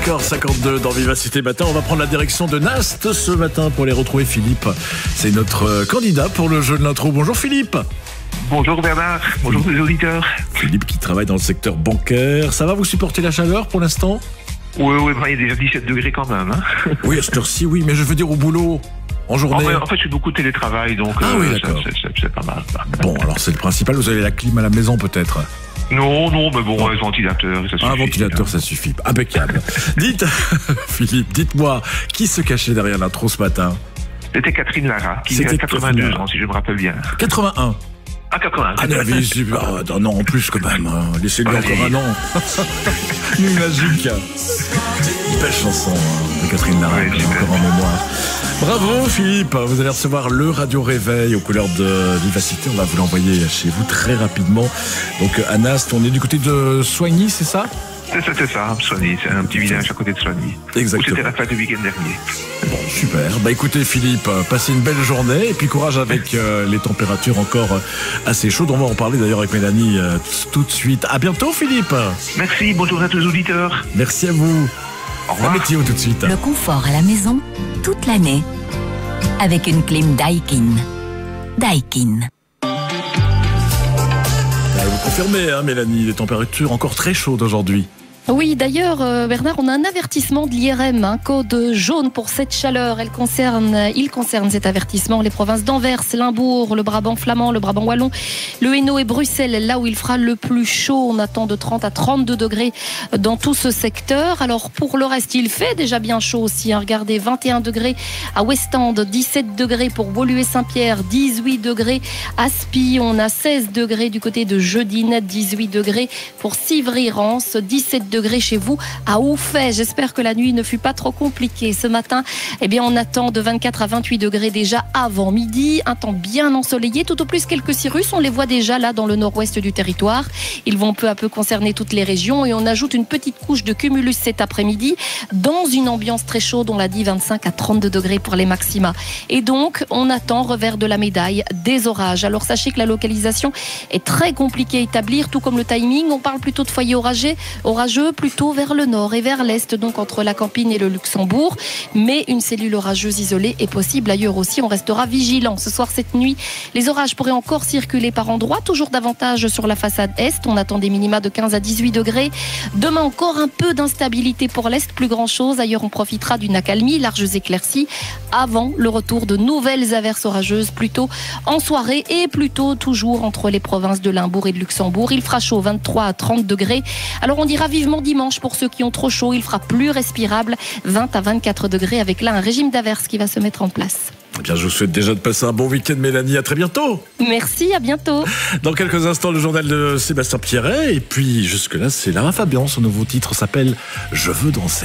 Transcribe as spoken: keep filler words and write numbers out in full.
heures cinquante-deux dans Vivacité Matin. On va prendre la direction de Nast ce matin pour les retrouver. Philippe, c'est notre candidat pour le jeu de l'intro. Bonjour Philippe. Bonjour Bernard, bonjour les auditeurs. Philippe qui travaille dans le secteur bancaire. Ça va, vous supporter la chaleur pour l'instant? Oui, oui, il y a déjà dix-sept degrés quand même. Hein. Oui, à cette heure-ci, oui, mais je veux dire au boulot, en journée. En fait, en fait je fais beaucoup de télétravail, donc ah, euh, oui, d'accord. c'est, c'est, c'est pas mal. Bon, alors c'est le principal, vous avez la clim à la maison peut-être? Non, non, mais bon, un ventilateur, ça suffit. Un ventilateur, ça suffit. Impeccable. Dites, Philippe, dites-moi, qui se cachait derrière l'intro ce matin? C'était Catherine Lara, qui C'était a quatre-vingt-deux ans, si je me rappelle bien. quatre-vingt-un. Ah, quatre-vingts. Ah, non, mais, ah, non, en plus quand même. Hein. Laissez-lui Allez. encore un an. Magique. Belle chanson hein, de Catherine Lara, Ouais, que j'ai encore en mémoire. Bravo Philippe, vous allez recevoir le Radio Réveil aux couleurs de Vivacité. On va vous l'envoyer chez vous très rapidement. Donc à Nast, on est du côté de Soigny, c'est ça? C'est ça, c'est ça, Soigny, c'est un petit village à côté de Soigny. Exactement. Où c'était la fête du week-end dernier. Bon, super. Bah écoutez Philippe, passez une belle journée et puis courage avec euh, les températures encore euh, assez chaudes. On va en parler d'ailleurs avec Mélanie euh, tout de suite. À bientôt Philippe. Merci, bonjour à tous les auditeurs. Merci à vous. Au revoir. La météo tout de suite. Le confort à la maison, toute l'année, avec une clim Daikin. Daikin. Ah, vous confirmez, hein, Mélanie, les températures encore très chaudes aujourd'hui. Oui, d'ailleurs, euh, Bernard, on a un avertissement de l'I R M, un code jaune pour cette chaleur. Elle concerne, il concerne cet avertissement les provinces d'Anvers, Limbourg, le Brabant flamand, le Brabant wallon, le Hainaut et Bruxelles, là où il fera le plus chaud. On attend de trente à trente-deux degrés dans tout ce secteur. Alors, pour le reste, il fait déjà bien chaud aussi. Hein. Regardez, vingt et un degrés à Westend, dix-sept degrés pour Woluwe-Saint-Pierre, dix-huit degrés à Spie. On a seize degrés du côté de Jeudine, dix-huit degrés pour Civry-Rance, dix-sept degrés chez vous à Oufet. J'espère que la nuit ne fut pas trop compliquée. Ce matin, eh bien, on attend de vingt-quatre à vingt-huit degrés déjà avant midi. Un temps bien ensoleillé. Tout au plus quelques cirrus. On les voit déjà là dans le nord-ouest du territoire. Ils vont peu à peu concerner toutes les régions et on ajoute une petite couche de cumulus cet après-midi dans une ambiance très chaude. On l'a dit, vingt-cinq à trente-deux degrés pour les maxima. Et donc, on attend revers de la médaille des orages. Alors, sachez que la localisation est très compliquée à établir, tout comme le timing. On parle plutôt de foyers orageux, orageux plutôt vers le nord et vers l'est, donc entre la Campine et le Luxembourg. Mais une cellule orageuse isolée est possible ailleurs aussi. On restera vigilant. Ce soir, cette nuit, les orages pourraient encore circuler par endroits, toujours davantage sur la façade est. On attend des minima de quinze à dix-huit degrés. Demain, encore un peu d'instabilité pour l'est, plus grand chose. Ailleurs, on profitera d'une accalmie, larges éclaircies, avant le retour de nouvelles averses orageuses, plutôt en soirée et plutôt toujours entre les provinces de Limbourg et de Luxembourg. Il fera chaud, vingt-trois à trente degrés. Alors, on dira vivement dimanche pour ceux qui ont trop chaud. Il fera plus respirable, vingt à vingt-quatre degrés, avec là un régime d'averse qui va se mettre en place. Eh bien, je vous souhaite déjà de passer un bon week-end, Mélanie. À très bientôt. Merci, à bientôt. Dans quelques instants, le journal de Sébastien Pierret. Et puis, jusque-là, c'est Lara Fabian. Son nouveau titre s'appelle « Je veux danser ».